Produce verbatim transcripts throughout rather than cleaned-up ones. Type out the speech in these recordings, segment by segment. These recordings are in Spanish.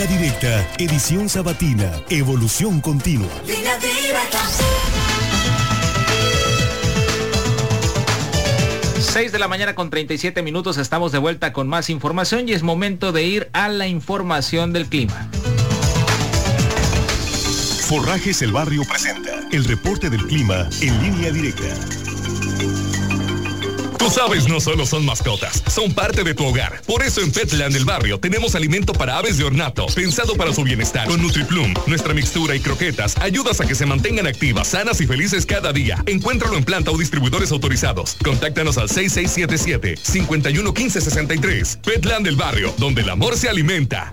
Línea Directa, edición sabatina, evolución continua. Línea Directa. seis de la mañana con treinta y siete minutos, estamos de vuelta con más información y es momento de ir a la información del clima. Forrajes El Barrio presenta el reporte del clima en Línea Directa. Tus aves no solo son mascotas, son parte de tu hogar. Por eso en Petland El Barrio tenemos alimento para aves de ornato, pensado para su bienestar. Con Nutriplum, nuestra mixtura y croquetas ayudas a que se mantengan activas, sanas y felices cada día. Encuéntralo en planta o distribuidores autorizados. Contáctanos al seis seis siete siete, cinco uno uno, uno cinco seis tres. Petland El Barrio, donde el amor se alimenta.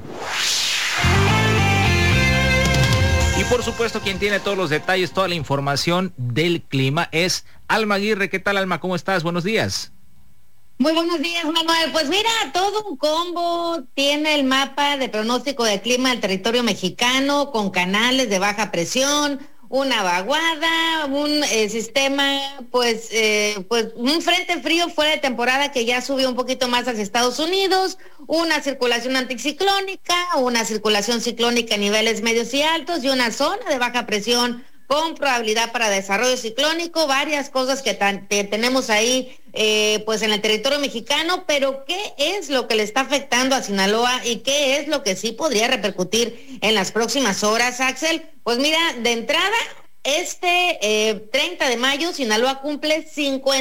Y por supuesto, quien tiene todos los detalles, toda la información del clima es Alma Aguirre. ¿Qué tal, Alma? ¿Cómo estás? Buenos días. Muy buenos días, Manuel. Pues mira, todo un combo tiene el mapa de pronóstico de clima del territorio mexicano, con canales de baja presión, una vaguada, un eh, sistema, pues, eh, pues un frente frío fuera de temporada que ya subió un poquito más hacia Estados Unidos, una circulación anticiclónica, una circulación ciclónica a niveles medios y altos y una zona de baja presión con probabilidad para desarrollo ciclónico, varias cosas que, tan, que tenemos ahí eh, pues en el territorio mexicano, pero ¿qué es lo que le está afectando a Sinaloa y qué es lo que sí podría repercutir en las próximas horas, Axel? Pues mira, de entrada, este eh, treinta de mayo Sinaloa cumple cincuenta